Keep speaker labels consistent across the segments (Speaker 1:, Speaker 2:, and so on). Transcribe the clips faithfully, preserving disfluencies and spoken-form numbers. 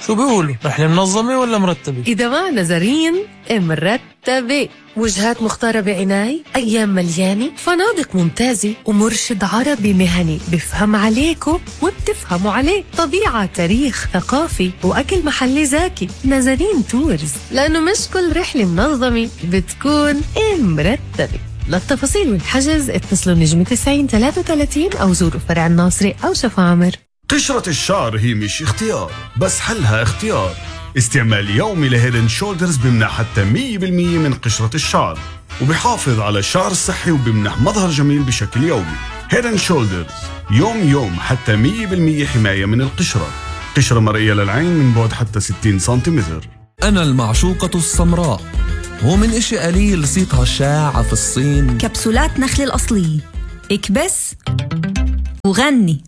Speaker 1: شو بيقولوا؟ رحلة منظمة ولا مرتبة؟
Speaker 2: إذا ما نزرين مرتبة، وجهات مختارة بعناية، أيام مليانة، فنادق ممتازة، ومرشد عربي مهني بفهم عليكم وبتفهموا عليه، طبيعة، تاريخ، ثقافي، وأكل محلي زاكي. نزرين تورز، لأنه مش كل رحلة منظمة بتكون مرتبة. للتفاصيل والحجز اتصلوا نجمة تسعين ثلاثة وثلاثين أو زوروا فرع الناصري أو شفا عمر.
Speaker 3: قشرة الشعر هي مش اختيار، بس حلها اختيار. استعمال يومي لهيدن شولدرز بمنح حتى مية بالمية من قشرة الشعر، وبيحافظ على الشعر الصحي وبمنح مظهر جميل بشكل يومي. هيدن شولدرز يوم يوم حتى مية بالمية حماية من القشرة. قشرة مرئية للعين من بعد حتى ستين سنتيمتر.
Speaker 4: أنا المعشوقة السمراء، هو من إشي قليل صيتها شاعة في الصين.
Speaker 5: كبسولات نخل الأصلية، اكبس وغني.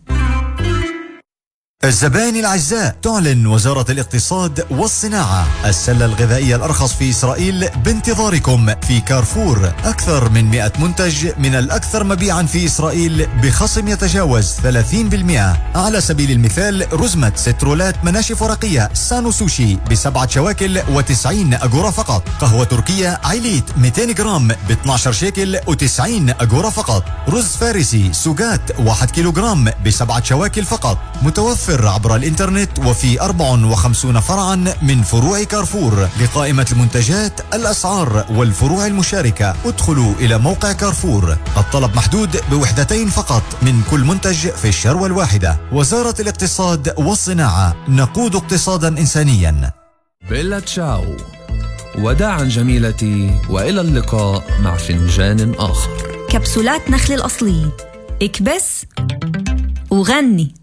Speaker 6: الزبائن الأعزاء، تعلن وزارة الاقتصاد والصناعة السلة الغذائية الأرخص في إسرائيل بانتظاركم في كارفور. أكثر من مئة منتج من الأكثر مبيعا في إسرائيل بخصم يتجاوز ثلاثين بالمئة. على سبيل المثال، رزمة سترولات مناشف ورقية سانو سوشي بسبعة شواكل وتسعين أجورة فقط. قهوة تركية عيليت مئتين جرام ب اثني عشر شيكل وتسعين أجورة فقط. رز فارسي سوغات واحد كيلوغرام بسبعة شواكل فقط. متوفر عبر الإنترنت وفي أربعة وخمسين فرعا من فروع كارفور. لقائمة المنتجات، الأسعار والفروع المشاركة، ادخلوا إلى موقع كارفور. الطلب محدود بوحدتين فقط من كل منتج في الشروة الواحدة. وزارة الاقتصاد والصناعة، نقود اقتصادا إنسانيا.
Speaker 4: بيلا تشاو، وداعا جميلتي، وإلى اللقاء مع فنجان آخر.
Speaker 5: كبسولات نخل الأصلية، اكبس وغني.